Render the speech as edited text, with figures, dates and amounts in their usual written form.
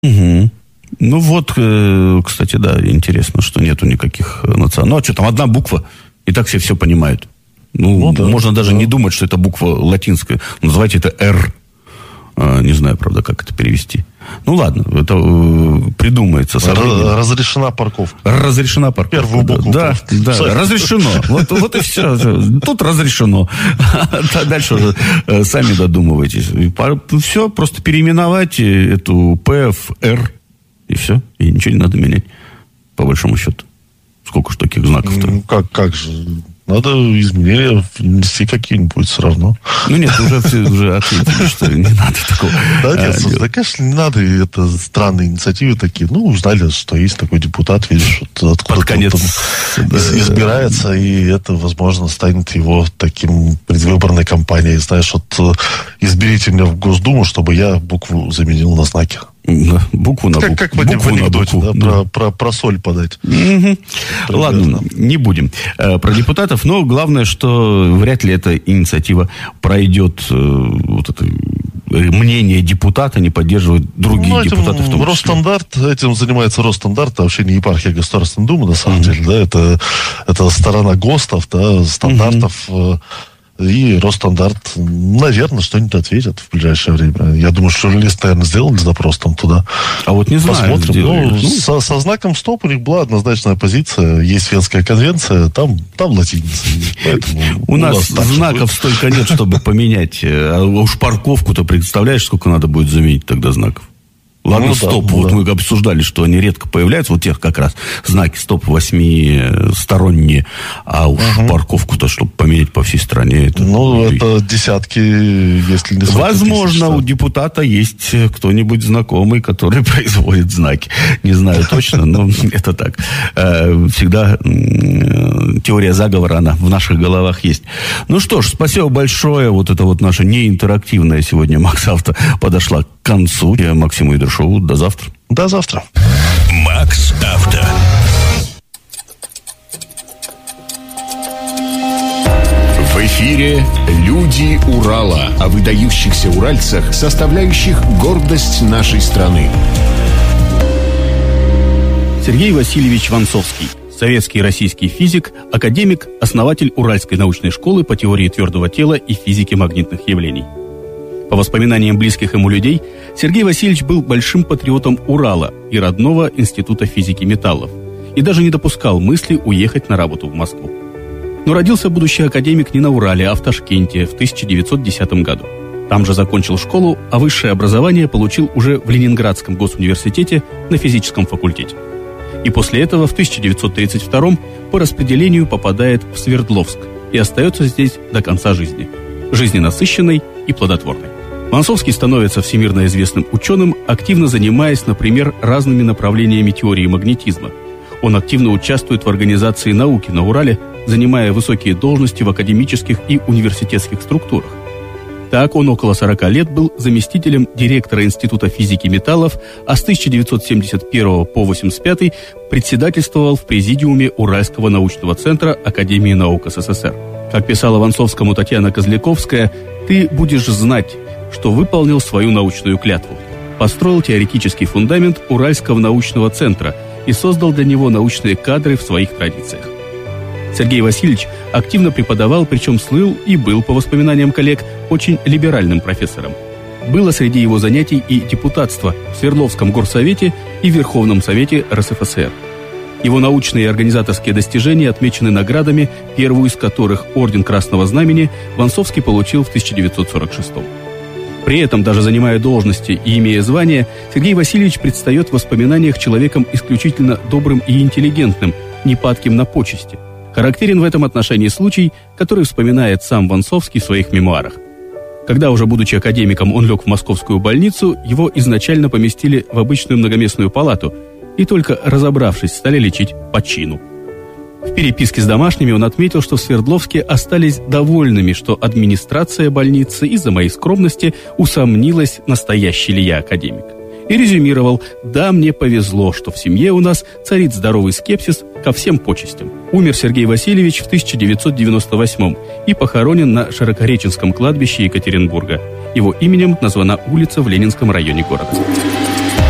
Угу. Ну вот, кстати, да, интересно, что нету никаких национальных. Ну, а что, там одна буква, и так все понимают. Ну да, можно даже не думать, что это буква латинская. Называйте это «Р». Не знаю, правда, как это перевести. Ну, ладно, это придумается. Разрешена парковка. Разрешена парковка. Первую букву. Да, разрешено. Вот и все. Тут разрешено. Дальше уже сами додумывайтесь. Все, просто переименовать эту П в Р. И все. И ничего не надо менять. По большому счету. Сколько ж таких знаков-то? Ну, как же... Надо изменения внести какие-нибудь все равно. Ну нет, уже ответили, что не надо такого. Да нет, да, конечно, не надо. Это странные инициативы такие. Ну, узнали, что есть такой депутат, видишь, откуда-то избирается, и это, возможно, станет его таким предвыборной кампанией. Знаешь, вот изберите меня в Госдуму, чтобы я букву заменил на знаки. Букву на букву. Как в анекдоте, да, про соль подать. Угу. Ладно, не будем про депутатов, но главное, что вряд ли эта инициатива пройдет, вот это мнение депутата не поддерживает другие депутаты в том числе. Росстандарт, этим занимается Росстандарт, а вообще не епархия Государственной Думы, на самом деле, да, это сторона ГОСТов, да, стандартов. И Росстандарт, наверное, что-нибудь ответит в ближайшее время. Я думаю, что журналисты, наверное, сделали запрос там туда. А вот не знаю. Посмотрим. Со знаком «Стоп» у них была однозначная позиция. Есть Венская конвенция, там латиница. У нас знаков столько нет, чтобы поменять. А уж парковку-то представляешь, сколько надо будет заменить тогда знаков? Ладно, «Стоп». Вот мы обсуждали, что они редко появляются. Вот тех как раз знаки «Стоп» 8-сторонние. А уж парковку-то, чтобы поменять по всей стране. Это десятки, если не сотни. Возможно, у депутата есть кто-нибудь знакомый, который производит знаки. Не знаю точно, но это так. Всегда теория заговора, она в наших головах есть. Ну что ж, спасибо большое. Вот это вот наша неинтерактивная сегодня Макс Авто подошла к концу. Я Максиму Идершову. До завтра. До завтра. Макс Авто. В эфире «Люди Урала». О выдающихся уральцах, составляющих гордость нашей страны. Сергей Васильевич Вонцовский. Советский и российский физик, академик, основатель Уральской научной школы по теории твердого тела и физике магнитных явлений. По воспоминаниям близких ему людей, Сергей Васильевич был большим патриотом Урала и родного Института физики металлов, и даже не допускал мысли уехать на работу в Москву. Но родился будущий академик не на Урале, а в Ташкенте в 1910 году. Там же закончил школу, а высшее образование получил уже в Ленинградском госуниверситете на физическом факультете. И после этого в 1932 по распределению попадает в Свердловск и остается здесь до конца жизни. Жизни насыщенной и плодотворной. Вонцовский становится всемирно известным ученым, активно занимаясь, например, разными направлениями теории магнетизма. Он активно участвует в организации науки на Урале, занимая высокие должности в академических и университетских структурах. Так он около 40 лет был заместителем директора Института физики металлов, а с 1971 по 1985 председательствовал в президиуме Уральского научного центра Академии наук СССР. Как писала Вонцовскому Татьяна Козляковская, «Ты будешь знать, что выполнил свою научную клятву, построил теоретический фундамент Уральского научного центра и создал для него научные кадры в своих традициях». Сергей Васильевич активно преподавал, причем слыл и был, по воспоминаниям коллег, очень либеральным профессором. Было среди его занятий и депутатство в Свердловском горсовете и Верховном Совете РСФСР. Его научные и организаторские достижения отмечены наградами, первую из которых, Орден Красного Знамени, Вонцовский получил в 1946 году. При этом, даже занимая должности и имея звания, Сергей Васильевич предстает в воспоминаниях человеком исключительно добрым и интеллигентным, не падким на почести. Характерен в этом отношении случай, который вспоминает сам Вонцовский в своих мемуарах. Когда уже будучи академиком он лег в московскую больницу, его изначально поместили в обычную многоместную палату и только разобравшись, стали лечить по чину. В переписке с домашними он отметил, что в Свердловске остались довольными, что администрация больницы из-за моей скромности усомнилась, настоящий ли я академик. И резюмировал: «Да, мне повезло, что в семье у нас царит здоровый скепсис ко всем почестям». Умер Сергей Васильевич в 1998 и похоронен на Широкореченском кладбище Екатеринбурга. Его именем названа улица в Ленинском районе города.